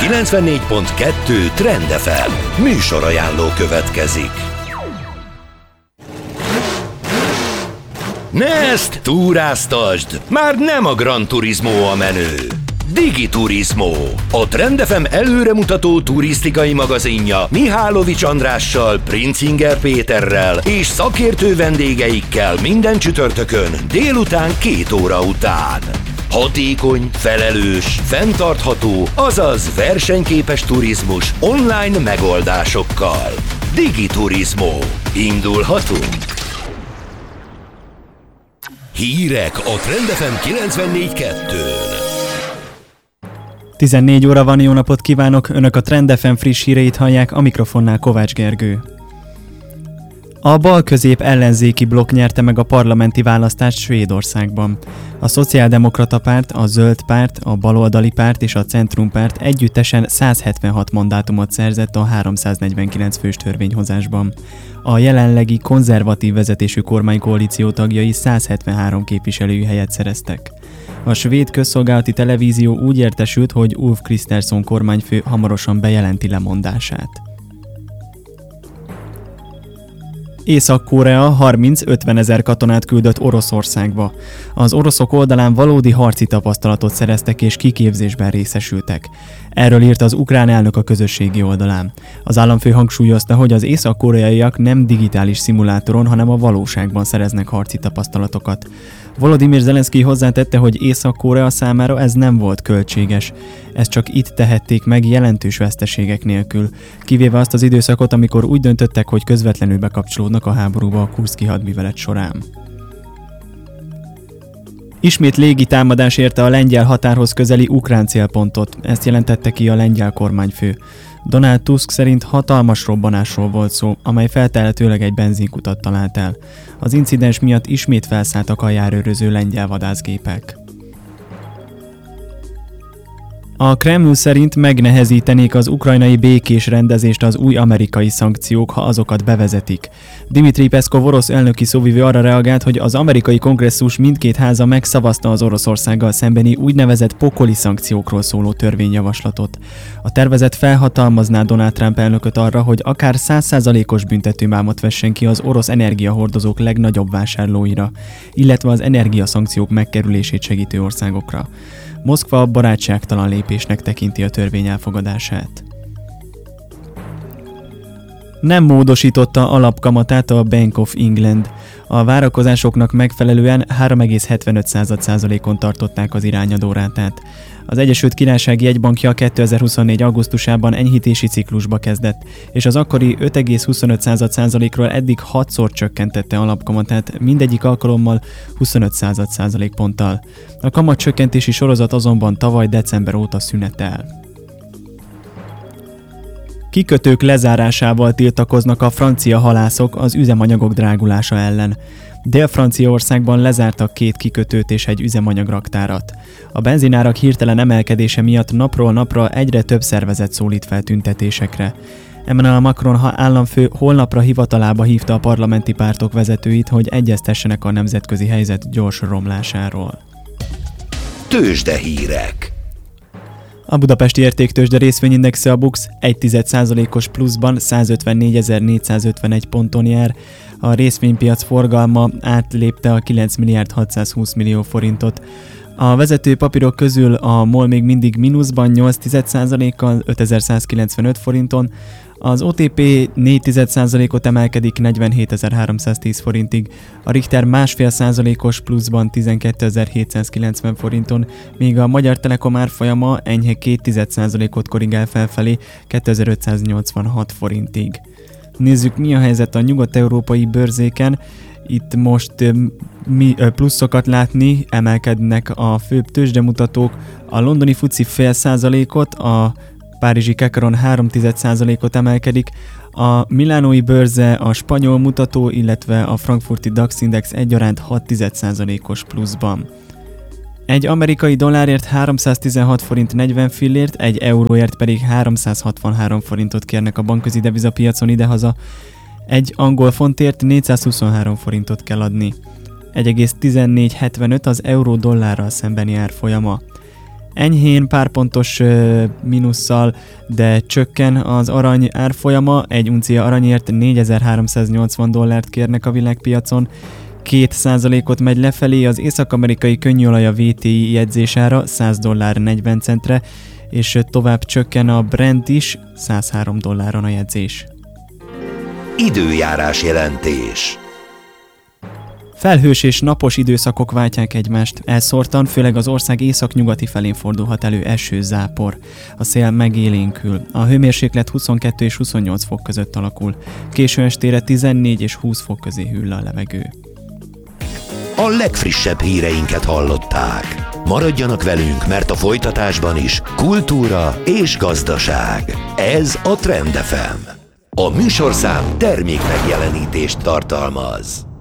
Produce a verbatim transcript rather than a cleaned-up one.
kilencvennégy pont kettő Trend ef em műsorajánló következik. Nezt túráztasd! Már nem a Gran Turismo a menő. Digiturismo, a Trend ef em előremutató turisztikai magazinja Mihálovics Andrással, Princinger Péterrel és szakértő vendégeikkel minden csütörtökön délután két óra után. Hatékony, felelős, fenntartható, azaz versenyképes turizmus online megoldásokkal. Digiturismo. Indulhatunk! Hírek a Trend ef em kilencvennégy kettőn. tizennégy óra van, jó napot kívánok! Önök a Trend ef em friss híreit hallják, a mikrofonnál Kovács Gergő. A bal-közép ellenzéki blokk nyerte meg a parlamenti választást Svédországban. A Szociáldemokrata Párt, a Zöld Párt, a Baloldali Párt és a Centrum Párt együttesen száz hetvenhat mandátumot szerzett a háromszáznegyvenkilenc fős törvényhozásban. A jelenlegi konzervatív vezetésű kormánykoalíció tagjai száz hetvenhárom képviselői helyet szereztek. A svéd közszolgálati televízió úgy értesült, hogy Ulf Kristersson kormányfő hamarosan bejelenti lemondását. Észak-Korea harminc-ötven ezer katonát küldött Oroszországba. Az oroszok oldalán valódi harci tapasztalatot szereztek és kiképzésben részesültek. Erről írt az ukrán elnök a közösségi oldalán. Az államfő hangsúlyozta, hogy az észak-koreaiak nem digitális szimulátoron, hanem a valóságban szereznek harci tapasztalatokat. Volodymyr Zelenszkij hozzátette, hogy Észak-Korea számára ez nem volt költséges. Ezt csak itt tehették meg jelentős veszteségek nélkül, kivéve azt az időszakot, amikor úgy döntöttek, hogy közvetlenül bekapcsolódnak a háborúba a kurszki hadművelet során. Ismét légi támadás érte a lengyel határhoz közeli ukrán célpontot, ezt jelentette ki a lengyel kormányfő. Donald Tusk szerint hatalmas robbanásról volt szó, amely feltehetőleg egy benzinkutat talált el. Az incidens miatt ismét felszálltak a járőröző lengyel vadászgépek. A Kreml szerint megnehezítenék az ukrajnai békés rendezést az új amerikai szankciók, ha azokat bevezetik. Dmitry Peszkov orosz elnöki szóvivő arra reagált, hogy az amerikai kongresszus mindkét háza megszavazta az Oroszországgal szembeni úgynevezett pokoli szankciókról szóló törvényjavaslatot. A tervezet felhatalmazná Donald Trump elnököt arra, hogy akár száz százalékos büntetővámot vessen ki az orosz energiahordozók legnagyobb vásárlóira, illetve az energiaszankciók megkerülését segítő országokra. Moszkva barátságtalan lépésnek tekinti a törvény elfogadását. Nem módosította alapkamatát a Bank of England. A várakozásoknak megfelelően három egész hetvenöt százalékon tartották az irányadórátát. Az Egyesült Királyság jegybankja kétezer-huszonnégy augusztusában enyhítési ciklusba kezdett, és az akkori öt egész huszonöt százalékról eddig hatszor csökkentette alapkamatát, mindegyik alkalommal huszonöt százalékponttal. A kamatcsökkentési sorozat azonban tavaly december óta szünetel. Kikötők lezárásával tiltakoznak a francia halászok az üzemanyagok drágulása ellen. Dél-Franciaországban lezártak két kikötőt és egy üzemanyagraktárat. A benzinárak hirtelen emelkedése miatt napról napra egyre több szervezet szólít fel tüntetésekre. Emmanuel Macron államfő holnapra hivatalába hívta a parlamenti pártok vezetőit, hogy egyeztessenek a nemzetközi helyzet gyors romlásáról. Tőzsdehírek. A budapesti értéktőzsde részvényindexe a BUX egy tized százalékos pluszban százötvennégyezer-négyszázötvenegy ponton jár. A részvénypiac forgalma átlépte a kilenc milliárd hatszázhúsz millió forintot. A vezető papírok közül a MOL még mindig mínuszban nyolc tized százalékkal ötezer-százkilencvenöt forinton, az o té pé négy tized százalékot emelkedik negyvenhétezer-háromszáztíz forintig, a Richter másfél százalékos pluszban tizenkétezer-hétszázkilencven forinton, míg a Magyar Telekom árfolyama enyhe két tized százalékot korrigál felfelé kétezer-ötszáznyolcvanhat forintig. Nézzük, mi a helyzet a nyugat-európai bőrzéken. Itt most mi pluszokat látni, emelkednek a főbb tőzsdemutatók, a londoni fuci fél százalékot, a párizsi Kakaron három tized százalékot emelkedik, a milánói bőrze, a spanyol mutató, illetve a frankfurti DAX index egyaránt hat tized százalékos pluszban. Egy amerikai dollárért háromszáztizenhat forint negyven fillért, egy euróért pedig háromszázhatvanhárom forintot kérnek a bankközi devizapiacon idehaza, egy angol fontért négyszázhuszonhárom forintot kell adni. egy egész tizennégy hetvenöt az euró dollárral szembeni árfolyama. Enyhén pár pontos ö, mínusszal, de csökken az arany árfolyama, egy uncia aranyért négyezer-háromszáznyolcvan dollárt kérnek a világpiacon, két százalékot megy lefelé az észak-amerikai könnyűolaj a vé té i jegyzésára száz dollár negyven centre, és tovább csökken a Brent is száz három dolláron a jegyzés. Időjárás jelentés. Felhős és napos időszakok váltják egymást. Elszórtan, főleg az ország északnyugati felén fordulhat elő eső, zápor. A szél megélénkül. A hőmérséklet huszonkettő és huszonnyolc fok között alakul. Késő estére tizennégy és húsz fok közé hűl a levegő. A legfrissebb híreinket hallották. Maradjanak velünk, mert a folytatásban is kultúra és gazdaság. Ez a Trend ef em. A műsorszám termék megjelenítést tartalmaz.